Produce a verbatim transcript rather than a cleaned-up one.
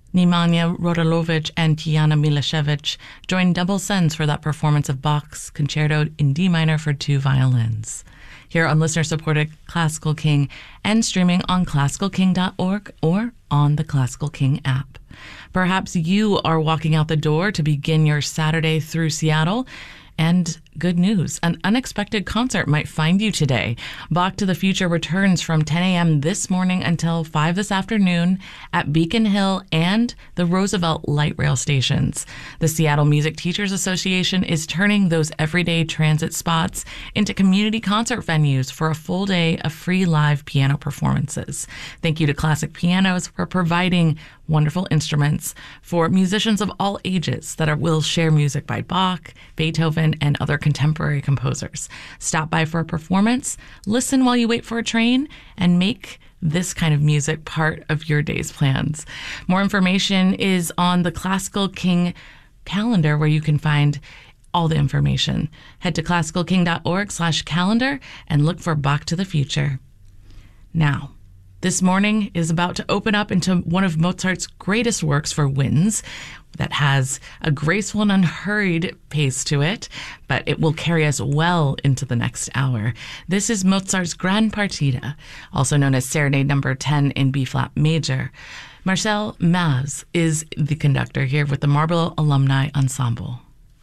Nemanja Rodolovic and Tijana Milešević joined double sends for that performance of Bach's Concerto in D minor for two violins. Here on listener-supported Classical King and streaming on classical king dot org or on the Classical King app. Perhaps you are walking out the door to begin your Saturday through Seattle. And good news, an unexpected concert might find you today. Bach to the Future returns from ten a.m. this morning until five this afternoon at Beacon Hill and the Roosevelt Light Rail stations. The Seattle Music Teachers Association is turning those everyday transit spots into community concert venues for a full day of free live piano performances. Thank you to Classic Pianos for providing wonderful instruments for musicians of all ages that are, will share music by Bach, Beethoven, and other contemporary composers. Stop by for a performance, listen while you wait for a train, and make this kind of music part of your day's plans. More information is on the Classical King calendar, where you can find all the information. Head to classical king dot org slash calendar and look for Bach to the Future. Now, this morning is about to open up into one of Mozart's greatest works for winds that has a graceful and unhurried pace to it, but it will carry us well into the next hour. This is Mozart's Gran Partita, also known as Serenade number ten in B-flat major. Marcel Maz is the conductor here with the Marble Alumni Ensemble.